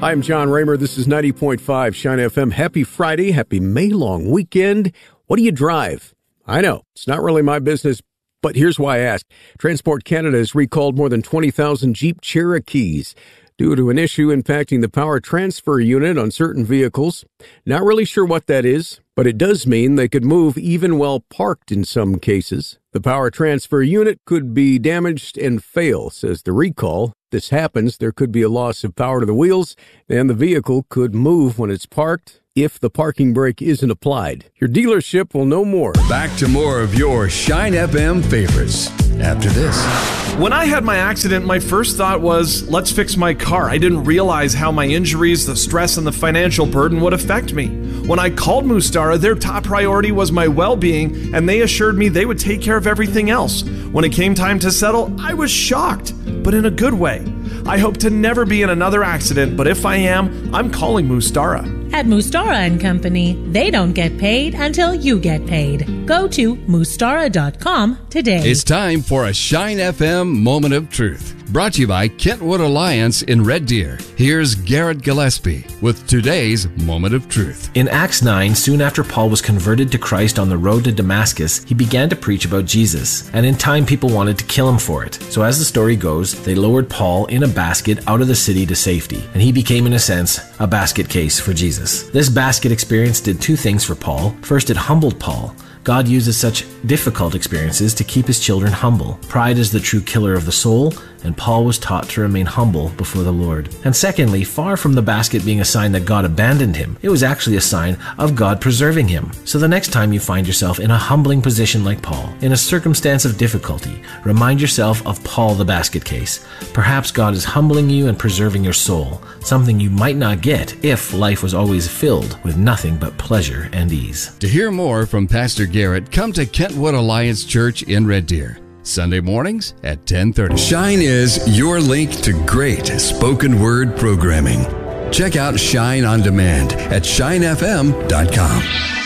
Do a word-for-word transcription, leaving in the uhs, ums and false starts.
Hi, I'm John Raymer. This is ninety point five Shine F M. Happy Friday. Happy May long weekend. What do you drive? I know, it's not really my business, but here's why I ask. Transport Canada has recalled more than twenty thousand Jeep Cherokees due to an issue impacting the power transfer unit on certain vehicles. Not really sure what that is, but it does mean they could move even while parked in some cases. The power transfer unit could be damaged and fail, says the recall. This happens, there could be a loss of power to the wheels, and the vehicle could move when it's parked if the parking brake isn't applied. Your dealership will know more. Back to more of your Shine F M favorites after this. When I had my accident, my first thought was, let's fix my car. I didn't realize how my injuries, the stress, and the financial burden would affect me. When I called Mustara, their top priority was my well-being, and they assured me they would take care of everything else. When it came time to settle, I was shocked, but in a good way. I hope to never be in another accident, but if I am, I'm calling Mustara. At Mustara and Company, they don't get paid until you get paid. Go to mustara dot com today. It's time for a Shine F M Moment of Truth, brought to you by Kentwood Alliance in Red Deer. Here's Garrett Gillespie with today's Moment of Truth. In Acts nine, soon after Paul was converted to Christ on the road to Damascus, he began to preach about Jesus, and in time people wanted to kill him for it. So as the story goes, they lowered Paul in a basket out of the city to safety, and he became, in a sense, a basket case for Jesus. This basket experience did two things for Paul. First, it humbled Paul. God uses such difficult experiences to keep his children humble. Pride is the true killer of the soul, and Paul was taught to remain humble before the Lord. And secondly, far from the basket being a sign that God abandoned him, it was actually a sign of God preserving him. So the next time you find yourself in a humbling position like Paul, in a circumstance of difficulty, remind yourself of Paul the basket case. Perhaps God is humbling you and preserving your soul, something you might not get if life was always filled with nothing but pleasure and ease. To hear more from Pastor Garrett, come to Kentwood Alliance Church in Red Deer, Sunday mornings at ten thirty. Shine is your link to great spoken word programming. Check out Shine on Demand at shine f m dot com.